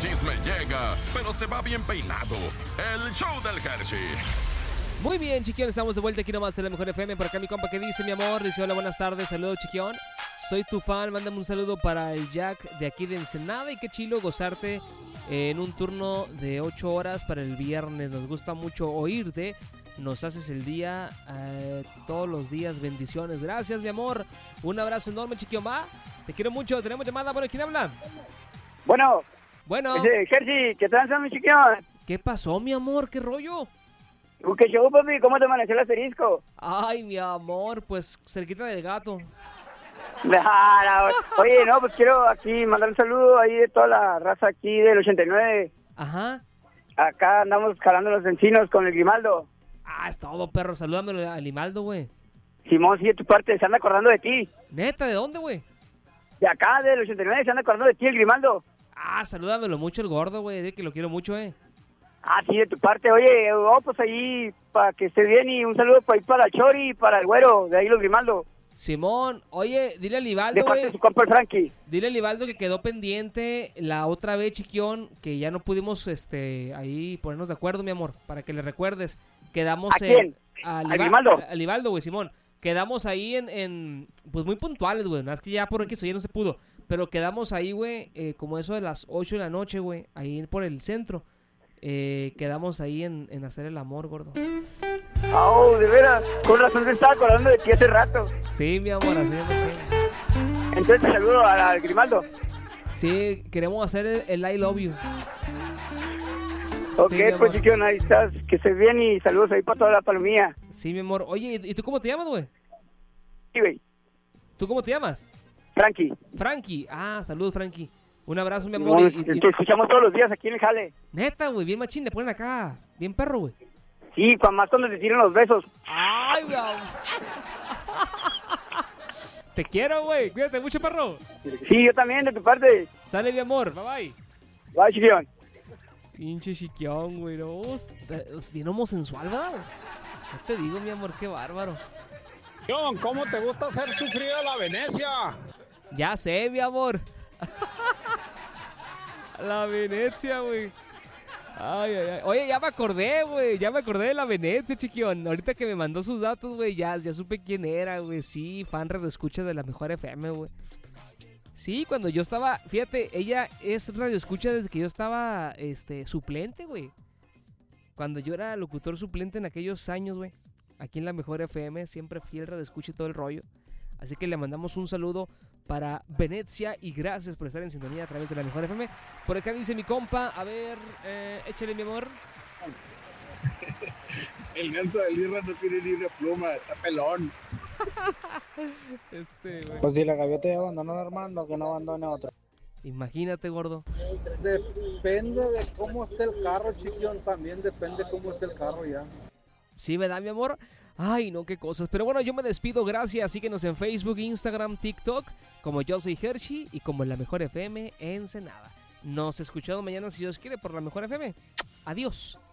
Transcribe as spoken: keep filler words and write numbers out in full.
chisme llega, pero se va bien peinado. El show del Hershey. Muy bien, Chiquión, estamos de vuelta aquí nomás en la Mejor F M. Por acá mi compa que dice, mi amor, dice hola, buenas tardes, saludos, Chiquión. Soy tu fan, mándame un saludo para el Jack de aquí de Ensenada y qué chilo gozarte en un turno de ocho horas para el viernes. Nos gusta mucho oírte, nos haces el día eh, todos los días, bendiciones. Gracias, mi amor, un abrazo enorme, Chiquión, va. Te quiero mucho, tenemos llamada, bueno, ¿quién habla? Bueno. Bueno. Jersey, ¿qué tranza, mi Chiquión? ¿Qué pasó, mi amor? ¿Qué rollo? ¿Qué show, papi? ¿Cómo te amaneció el asterisco? Ay, mi amor, pues cerquita del gato. Nah, no. Oye, no, pues quiero aquí mandar un saludo ahí de toda la raza aquí del ochenta y nueve. Ajá. Acá andamos calando los encinos con el Grimaldo. Ah, es todo, perro. Salúdame al Grimaldo, güey. Simón, sí, de tu parte, se anda acordando de ti. ¿Neta? ¿De dónde, güey? De acá, del ochenta y nueve, se anda acordando de ti el Grimaldo. Ah, salúdamelo mucho el gordo, güey, de que lo quiero mucho, eh. Ah, sí, de tu parte. Oye, oh, pues ahí, para que esté bien, y un saludo para, para el Chori y para el Güero, de ahí los Grimaldo. Simón, oye, dile a Libaldo, de parte güey. de su compa el Frankie. Dile a Libaldo que quedó pendiente la otra vez, Chiquión, que ya no pudimos, este, ahí ponernos de acuerdo, mi amor, para que le recuerdes. Quedamos ¿A quién? En, a ¿Al Liba- Grimaldo? A Libaldo, güey, Simón. Quedamos ahí en, en, pues muy puntuales, güey, nada más que ya por aquí ya no se pudo. Pero quedamos ahí, güey, eh, como eso de las ocho de la noche, güey, ahí por el centro. Eh, quedamos ahí en, en hacer el amor, gordo. Oh, de veras, con razón se estaba acordando de ti hace rato. Sí, mi amor, así es, sí. Entonces te saludo al, al Grimaldo. Sí, queremos hacer el, el I love you. Ok, Sí, mi pues amor. Chiquión, ahí estás, que estés bien y saludos ahí para toda la palomía. Sí, mi amor. Oye, ¿y tú cómo te llamas, güey? Sí, güey. ¿Tú cómo te llamas? Frankie. Frankie. Ah, saludos, Frankie. Un abrazo, mi amor. No, y, y- te escuchamos todos los días aquí en el jale. Neta, güey, bien machín, le ponen acá. Bien perro, güey. Sí, cuando más cuando te tiran los besos. Ay, güey. Te quiero, güey. Cuídate mucho, perro. Sí, yo también, de tu parte. Sale, mi amor. Bye, bye. Bye, Chiquión. Pinche chiquión, güey. No, es es bien homosensual, ¿verdad? No te digo, mi amor, qué bárbaro. John, ¿cómo te gusta hacer sufrir a la Venecia? Ya sé, mi amor. La Venecia, güey. Ay, ay, ay. Oye, ya me acordé, güey. Ya me acordé de la Venecia, Chiquión. Ahorita que me mandó sus datos, güey, ya, ya supe quién era, güey. Sí, fan radioescucha de la Mejor F M, güey. Sí, cuando yo estaba... Fíjate, ella es radioescucha desde que yo estaba, este, suplente, güey. Cuando yo era locutor suplente en aquellos años, güey. Aquí en la Mejor F M, siempre fiel radioescucha y todo el rollo. Así que le mandamos un saludo para Venecia y gracias por estar en sintonía a través de la Mejor F M. Por acá dice mi compa, a ver, eh, échale, mi amor. El ganso del Irra no tiene ni una pluma, está pelón. Este, güey. Pues si la gaviota ya abandonó a Armando, que no abandone a otra. Imagínate, gordo. Depende de cómo esté el carro, Chiquión. También depende cómo esté el carro ya. Sí, ¿verdad, mi amor? Ay, no, qué cosas. Pero bueno, yo me despido, gracias. Síguenos en Facebook, Instagram, TikTok, como Yo Soy Hershey y como La Mejor F M Ensenada. Nos escuchamos mañana, si Dios quiere, por La Mejor F M. Adiós.